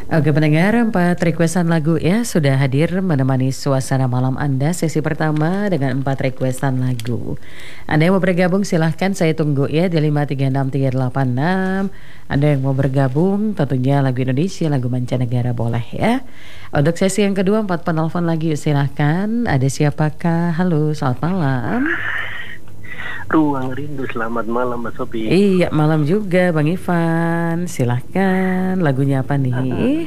Oke pendengar, 4 requestan lagu ya sudah hadir menemani suasana malam Anda sesi pertama dengan 4 requestan lagu. Anda yang mau bergabung silahkan saya tunggu ya di 5363386. Anda yang mau bergabung tentunya lagu Indonesia, lagu mancanegara boleh ya. Untuk sesi yang kedua 4 penelpon lagi yuk silahkan. Ada siapakah? Halo selamat malam. Ruang Rindu, selamat malam Mbak Sopi. Iya malam juga Bang Ivan. Silahkan lagunya apa nih?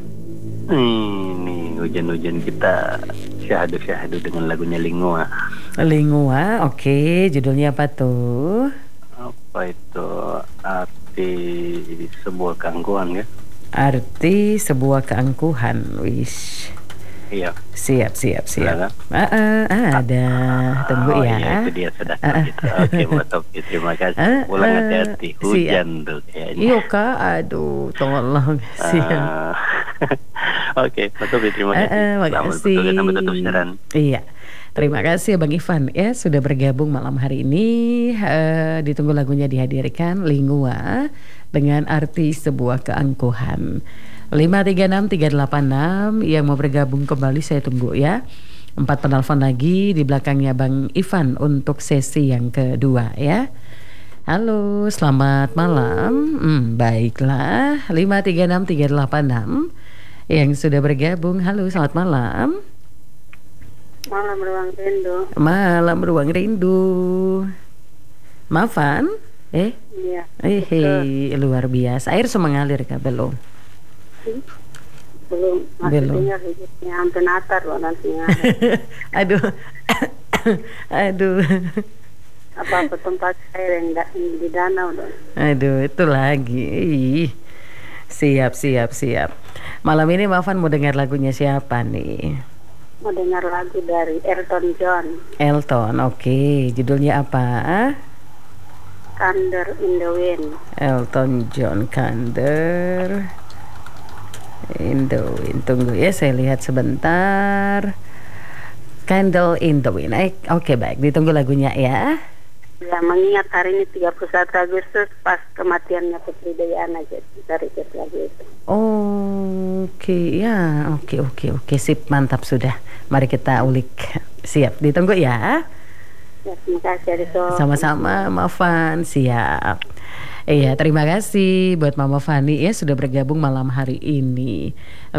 Ini hujan-hujan kita syahadu-syahadu dengan lagunya Lingua. Lingua, oke. Judulnya apa tuh? Apa itu arti sebuah keangkuhan ya? Arti sebuah keangkuhan. Wish. Iya. Siap. Ada? Ada. Tunggu ya. Iya, itu dia sudah gitu. Oke Mbak Sopi, terima kasih. Pulang hati-hati, hujan tuh kayaknya. Iya Kak, aduh tolong. Siap. Oke, Mbak Sopi, terima kasih. Makasih. Sampai tutup siaran. Iya. Terima kasih Bang Ivan ya sudah bergabung malam hari ini. Ditunggu lagunya dihadirkan Lingua dengan arti sebuah keangkuhan. 5363886 yang mau bergabung kembali saya tunggu ya. 4 penelpon lagi di belakangnya Bang Ivan untuk sesi yang kedua ya. Halo, selamat malam. Baiklah, 5363886 yang sudah bergabung. Halo, selamat malam. Malam Ruang Rindu. Malam Ruang Rindu. Maafan? Iya. Luar biasa. Air sudah mengalir kah belum? Belum. Masih dengar hidupnya hampir natar loh nantinya. Aduh. Apa tempat air yang di danau loh. Aduh, itu lagi. Siap. Malam ini Maafan mau dengar lagunya siapa nih? Mau dengar lagu dari Elton John. Elton, oke. Judulnya apa? Thunder in the Wind. Elton John, Thunder in the Wind. Tunggu ya, saya lihat sebentar. Candle in the Wind. Oke, baik. Ditunggu lagunya ya. Ya, mengingat hari ini 31 Agustus pas kematiannya Putri Dayana, jadi dari lagu itu. Oke, ya. Oke. Sip, mantap sudah. Mari kita ulik. Siap, ditunggu ya. Ya, terima kasih Adiso. Sama-sama, Maafan. Siap. Iya, terima kasih buat Mama Fani ya sudah bergabung malam hari ini.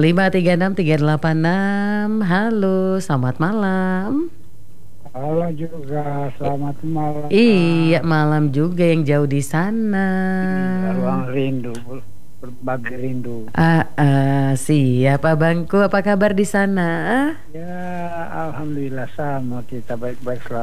5363886. Halo, selamat malam. Halo juga, selamat malam. Iya, malam juga yang jauh di sana. Ruang Rindu, berbagi rindu. Siap Abangku, apa kabar di sana? Ya, alhamdulillah sama kita baik-baik selalu.